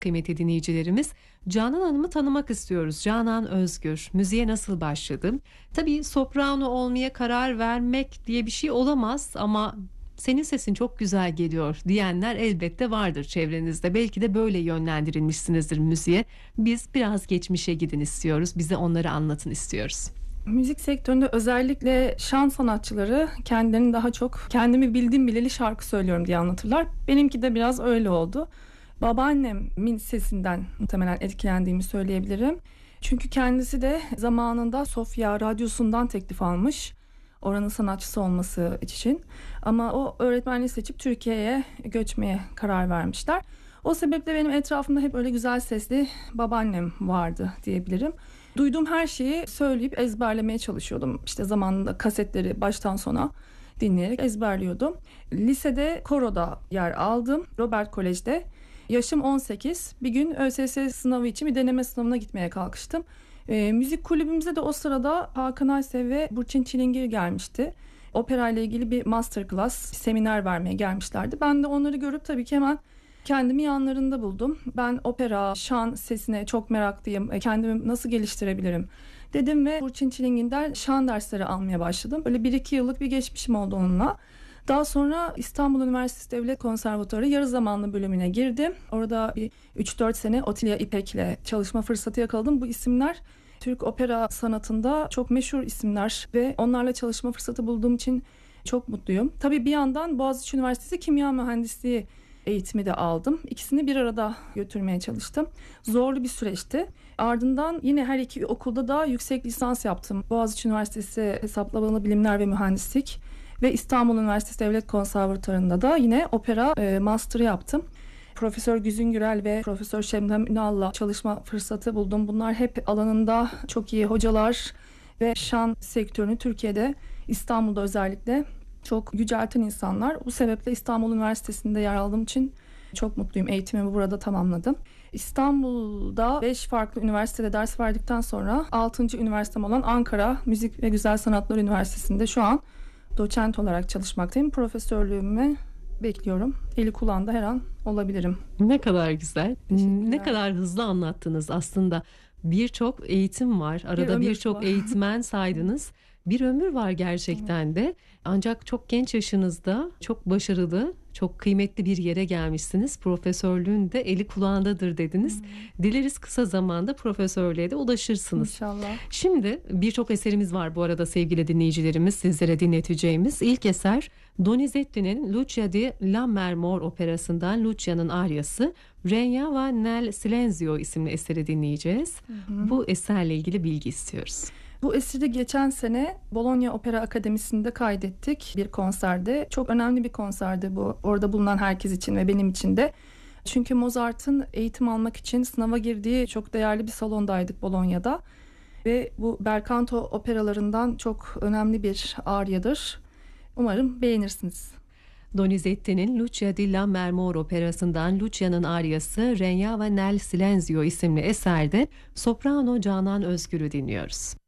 Kıymetli dinleyicilerimiz, Canan Hanım'ı tanımak istiyoruz. Canan Özgür, müziğe nasıl başladı? Tabii soprano olmaya karar vermek diye bir şey olamaz ama senin sesin çok güzel geliyor diyenler elbette vardır çevrenizde. Belki de böyle yönlendirilmişsinizdir müziğe. Biz biraz geçmişe gidin istiyoruz. Bize onları anlatın istiyoruz. Müzik sektöründe özellikle şan sanatçıları kendilerini daha çok kendimi bildim bileli şarkı söylüyorum diye anlatırlar. Benimki de biraz öyle oldu. Babaannemin sesinden muhtemelen etkilendiğimi söyleyebilirim. Çünkü kendisi de zamanında Sofya Radyosu'ndan teklif almış. Oranın sanatçısı olması için. Ama o öğretmenliği seçip Türkiye'ye göçmeye karar vermişler. O sebeple benim etrafımda hep öyle güzel sesli babaannem vardı diyebilirim. Duyduğum her şeyi söyleyip ezberlemeye çalışıyordum. İşte zamanında kasetleri baştan sona dinleyerek ezberliyordum. Lisede koroda yer aldım. Robert Kolej'de. Yaşım 18. Bir gün ÖSS sınavı için bir deneme sınavına gitmeye kalkıştım. Müzik kulübümüze de o sırada Hakan Aysev ve Burçin Çilingir gelmişti. Opera ile ilgili bir masterclass, seminer vermeye gelmişlerdi. Ben de onları görüp tabii ki hemen kendimi yanlarında buldum. Ben opera, şan sesine çok meraklıyım. Kendimi nasıl geliştirebilirim dedim ve Burçin Çilingir'den şan dersleri almaya başladım. Böyle 1-2 yıllık bir geçmişim oldu onunla. Daha sonra İstanbul Üniversitesi Devlet Konservatuarı yarı zamanlı bölümüne girdim. Orada bir 3-4 sene Otilya İpek'le çalışma fırsatı yakaladım. Bu isimler Türk opera sanatında çok meşhur isimler ve onlarla çalışma fırsatı bulduğum için çok mutluyum. Tabii bir yandan Boğaziçi Üniversitesi Kimya Mühendisliği eğitimi de aldım. İkisini bir arada götürmeye çalıştım. Zorlu bir süreçti. Ardından yine her iki okulda da yüksek lisans yaptım. Boğaziçi Üniversitesi Hesaplamalı Bilimler ve Mühendislik ve İstanbul Üniversitesi Devlet Konservatuarı'nda da yine opera master'ı yaptım. Profesör Güzin Gürel ve Profesör Şebnem Ünal'la çalışma fırsatı buldum. Bunlar hep alanında çok iyi hocalar ve şan sektörünü Türkiye'de, İstanbul'da özellikle çok yücelten insanlar. Bu sebeple İstanbul Üniversitesi'nde yer aldığım için çok mutluyum. Eğitimimi burada tamamladım. İstanbul'da 5 farklı üniversitede ders verdikten sonra 6. üniversitem olan Ankara Müzik ve Güzel Sanatlar Üniversitesi'nde şu an doçent olarak çalışmaktayım. Profesörlüğümü bekliyorum. Eli kulağında her an olabilirim. Ne kadar güzel. Ne kadar hızlı anlattınız aslında. Birçok eğitim var. Arada birçok eğitmen saydınız. Bir ömür var gerçekten de. Ancak çok genç yaşınızda çok başarılı, çok kıymetli bir yere gelmişsiniz. Profesörlüğün de eli kulağındadır dediniz. Dileriz kısa zamanda profesörlüğe de ulaşırsınız. İnşallah. Şimdi birçok eserimiz var bu arada sevgili dinleyicilerimiz, sizlere dinleteceğimiz. İlk eser Donizetti'nin Lucia di Lammermoor operasından Lucia'nın aryası Regna va nel Silenzio isimli eseri dinleyeceğiz. Bu eserle ilgili bilgi istiyoruz. Bu eseri geçen sene Bologna Opera Akademisi'nde kaydettik bir konserde. Çok önemli bir konserdi bu. Orada bulunan herkes için ve benim için de. Çünkü Mozart'ın eğitim almak için sınava girdiği çok değerli bir salondaydık Bologna'da. Ve bu bel canto operalarından çok önemli bir aryadır. Umarım beğenirsiniz. Donizetti'nin Lucia di Lammermoor operasından Lucia'nın aryası Regna va nel Silenzio isimli eserde soprano Canan Özgür'ü dinliyoruz.